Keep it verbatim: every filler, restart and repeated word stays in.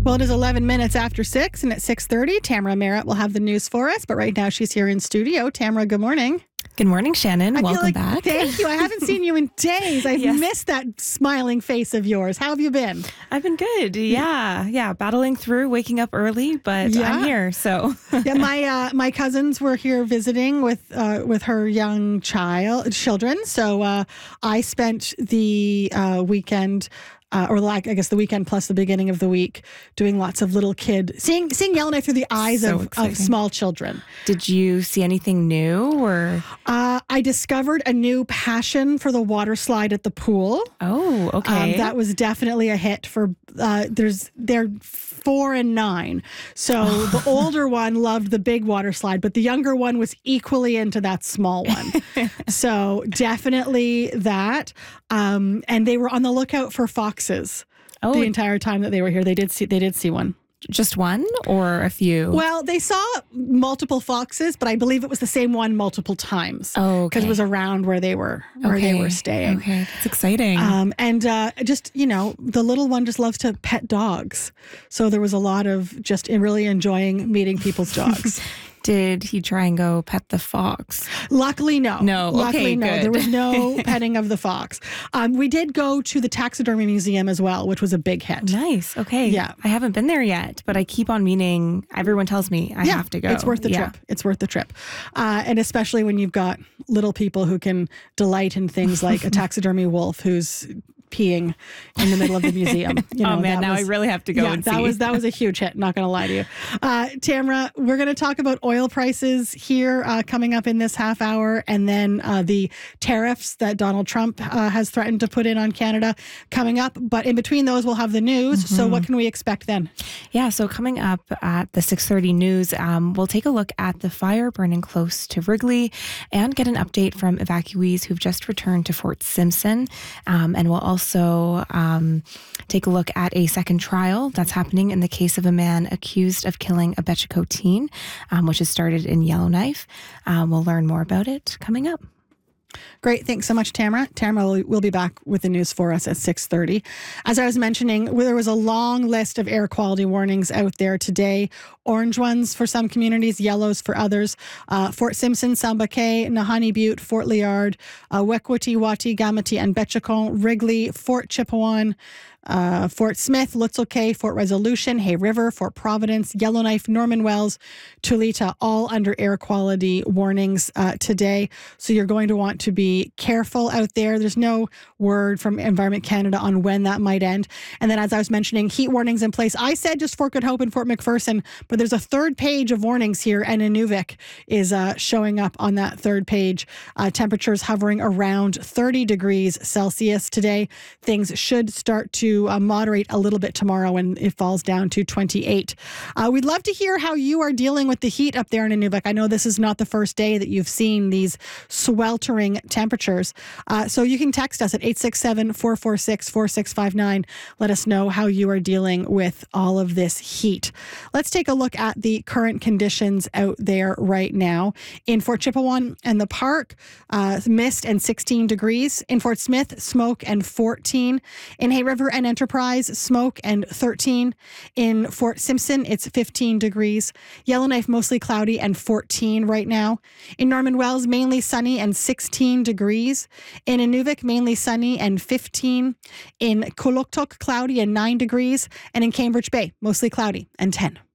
Well, it is eleven minutes after six, and at six thirty, Tamara Merritt will have the news for us. But right now, she's here in studio. Tamara, good morning. Good morning, Shannon. I feel Welcome like, back. Thank you. I haven't seen you in days. I've Yes. missed that smiling face of yours. How have you been? I've been good. Yeah, yeah, battling through, waking up early, but Yeah. I'm here. So Yeah, my uh, my cousins were here visiting with uh, with her young child children. So uh, I spent the uh, weekend. Uh, or like I guess the weekend plus the beginning of the week, doing lots of little kid seeing seeing Yellowknife through the eyes So of, of exciting. small children. did you see anything new or? Uh, I discovered a new passion for the water slide at the pool. Oh, okay. Um, that was definitely a hit for. Uh, there's they're four and nine, so the older one loved the big water slide, but the younger one was equally into that small one. So definitely that, um, and they were on the lookout for foxes. Oh. The entire time that they were here, they did see they did see one. Just one or a few? Well, they saw multiple foxes, but I believe it was the same one multiple times. Oh, because okay. it was around where they were where okay. they were staying. Okay, that's exciting. Um, and uh, just, you know, the little one just loves to pet dogs. So there was a lot of just really enjoying meeting people's dogs. Did he try and go pet the fox? Luckily, no. No, okay, Luckily, no. good. There was no petting of the fox. Um, we did go to the taxidermy museum as well, which was a big hit. Nice. Okay. Yeah. I haven't been there yet, but I keep on meaning, everyone tells me I yeah, have to go. It's worth the Yeah. trip. It's worth the trip. Uh, and especially when you've got little people who can delight in things like a taxidermy wolf who's peeing in the middle of the museum. You know, Oh man, that now was- I really have to go yeah, and that see. was that was a huge hit. Not going to lie to you, uh, Tamara. We're going to talk about oil prices here uh, coming up in this half hour, and then uh, the tariffs that Donald Trump uh, has threatened to put in on Canada coming up. But in between those, we'll have the news. Mm-hmm. So what can we expect then? Yeah, so coming up at the six thirty news, um, we'll take a look at the fire burning close to Wrigley and get an update from evacuees who've just returned to Fort Simpson. Um, and we'll also um, take a look at a second trial that's happening in the case of a man accused of killing a Betchico teen, um, which has started in Yellowknife. Um, we'll learn more about it coming up. Great. Thanks so much, Tamara. Tamara will, will be back with the news for us at six thirty. As I was mentioning, there was a long list of air quality warnings out there today. Orange ones for some communities, yellows for others. Uh, Fort Simpson, Samba Cay, Nahanni Butte, Fort Liard, uh, Wekwati, Wati, Gamati, and Betchicon, Wrigley, Fort Chippewan, Uh, Fort Smith, Lutzel Cay, Fort Resolution, Hay River, Fort Providence, Yellowknife, Norman Wells, Tulita, all under air quality warnings uh, today. So you're going to want to be careful out there. There's no word from Environment Canada on when that might end. And then, as I was mentioning, heat warnings in place. I said just Fort Good Hope and Fort McPherson, but there's a third page of warnings here, and Inuvik is uh, showing up on that third page. Uh, temperatures hovering around thirty degrees Celsius today. Things should start to Uh, moderate a little bit tomorrow when it falls down to twenty-eight. Uh, we'd love to hear how you are dealing with the heat up there in Inuvik. I know this is not the first day that you've seen these sweltering temperatures. Uh, so you can text us at eight six seven, four four six, four six five nine. Let us know how you are dealing with all of this heat. Let's take a look at the current conditions out there right now. In Fort Chippewan and the Park, uh, mist and sixteen degrees. In Fort Smith, smoke and fourteen. In Hay River and Enterprise, smoke and thirteen. In Fort Simpson, it's fifteen degrees. Yellowknife, mostly cloudy and fourteen right now. In Norman Wells, mainly sunny and sixteen degrees. In Inuvik, mainly sunny and fifteen. In Kuluktuk, cloudy and nine degrees. And in Cambridge Bay, mostly cloudy and ten.